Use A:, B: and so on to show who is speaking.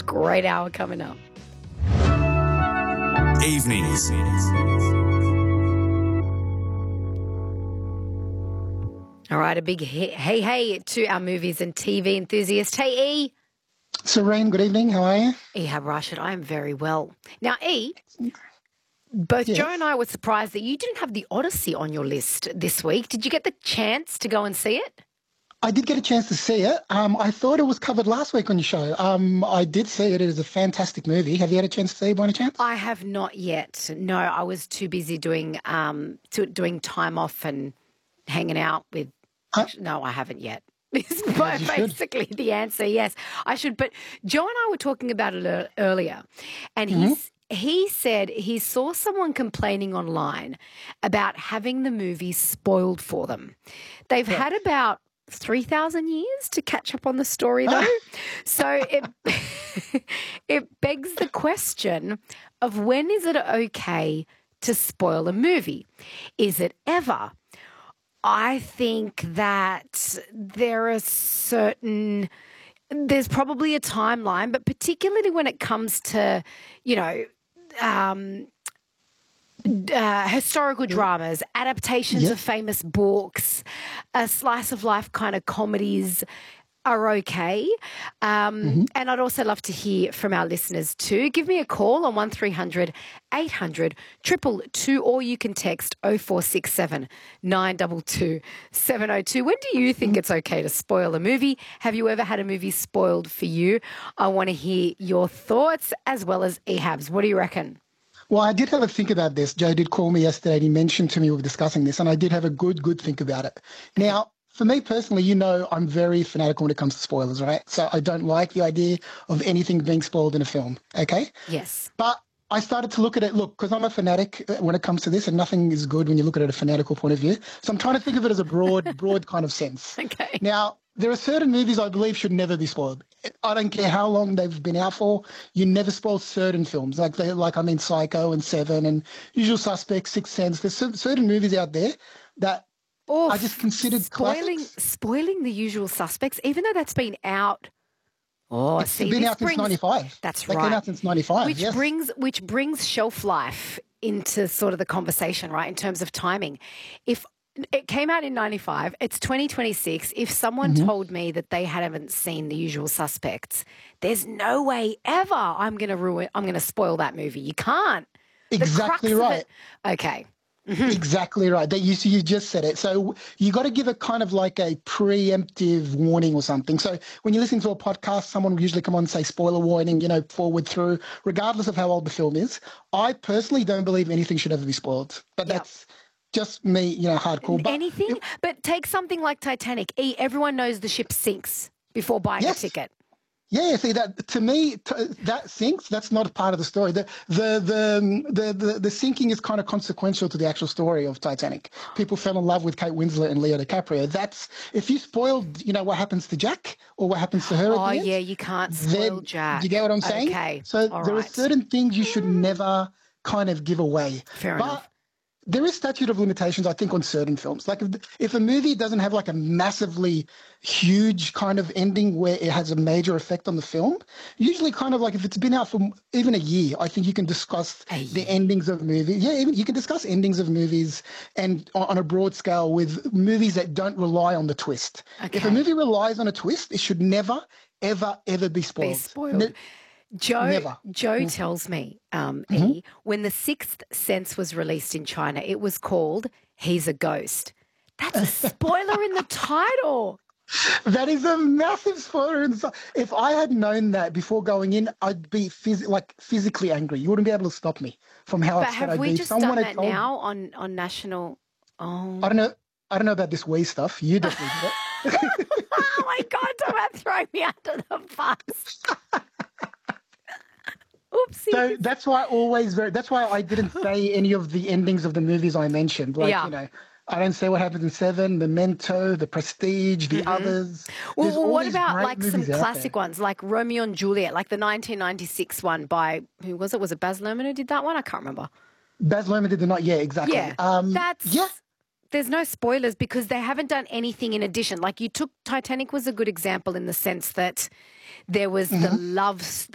A: Great hour coming up.
B: Evenings.
A: All right, a big hey to our movies and TV enthusiast. Hey, E.
C: Serene, good evening. How are you?
A: Ehab Rashid, I am very well. Now, E, both
C: Yes.
A: Joe and I were surprised that you didn't have the Odyssey on your list this week. Did you get the chance to go and see it?
C: I did get a chance to see it. I thought it was covered last week on your show. I did see it. It is a fantastic movie. Have you had a chance to see it by any chance?
A: I have not yet. No, I was too busy doing time off and hanging out with. No, I haven't yet. Is basically the answer. Yes, I should. But Joe and I were talking about it earlier, and he said he saw someone complaining online about having the movie spoiled for them. They've had about 3,000 years to catch up on the story, though. So it begs the question of when is it okay to spoil a movie? Is it ever? I think that there's probably a timeline, but particularly when it comes to, historical dramas, adaptations of famous books, slice of life kind of comedies are okay. And I'd also love to hear from our listeners too. Give me a call on 1300 800 222, or you can text 0467 922 702. When do you think it's okay to spoil a movie? Have you ever had a movie spoiled for you? I want to hear your thoughts as well as Ehab's. What do you reckon?
C: Well, I did have a think about this. Joe did call me yesterday and he mentioned to me we were discussing this, and I did have a good think about it. Now, for me personally, I'm very fanatical when it comes to spoilers, right? So I don't like the idea of anything being spoiled in a film, okay?
A: Yes.
C: But I started to look at it, because I'm a fanatic when it comes to this, and nothing is good when you look at it at a fanatical point of view. So I'm trying to think of it as a broad kind of sense.
A: Okay.
C: Now, there are certain movies I believe should never be spoiled. I don't care how long they've been out for. You never spoil certain films, like Psycho and Seven and Usual Suspects, Sixth Sense. There's certain movies out there that I just considered
A: spoiling The Usual Suspects, even though that's been out.
C: It's been out since 95.
A: That's
C: right.
A: right.
C: Came out since 95.
A: Which brings shelf life into sort of the conversation, right? In terms of timing, if it came out in 95, it's 2026. If someone told me that they haven't seen The Usual Suspects, there's no way ever I'm going to spoil that movie. You can't.
C: Exactly right.
A: Okay.
C: Exactly right. You just said it. So you got to give it kind of like a preemptive warning or something. So when you listen to a podcast, someone will usually come on and say spoiler warning, forward through, regardless of how old the film is. I personally don't believe anything should ever be spoiled. But that's just me, hardcore. But
A: anything? But take something like Titanic. Everyone knows the ship sinks before buying a ticket.
C: Yeah, see that to me that sinks. That's not a part of the story. The sinking is kind of consequential to the actual story of Titanic. People fell in love with Kate Winslet and Leo DiCaprio. That's if you spoiled, what happens to Jack or what happens to her.
A: Oh yeah, you can't spoil Jack.
C: Do you get what I'm saying?
A: Okay.
C: So there are certain things you should never kind of give away.
A: Fair enough.
C: There is statute of limitations, I think, on certain films. Like if a movie doesn't have like a massively huge kind of ending where it has a major effect on the film, usually kind of like if it's been out for even a year, I think you can discuss the endings of movies. Yeah, even you can discuss endings of movies and on a broad scale with movies that don't rely on the twist.
A: Okay.
C: If a movie relies on a twist, it should never, ever, ever be spoiled.
A: Joe tells me, E, when The Sixth Sense was released in China, it was called He's a Ghost. That's a spoiler in the title.
C: That is a massive spoiler. If I had known that before going in, I'd be physically angry. You wouldn't be able to stop me from how upset I'd be.
A: But have we just done that now on national? Oh,
C: I don't know about this Wii stuff. You definitely do it.
A: Oh my God! Don't about throw me under the bus. Oopsie.
C: So that's why I didn't say any of the endings of the movies I mentioned. I don't say what happens in Seven, Memento, The Prestige, The Others.
A: Well, what about like some classic ones like Romeo and Juliet, like the 1996 one by, who was it? Was it Baz Luhrmann who did that one? I can't remember.
C: Baz Luhrmann did not. Yeah, exactly.
A: Yeah, there's no spoilers because they haven't done anything in addition. Like Titanic was a good example in the sense that there was the love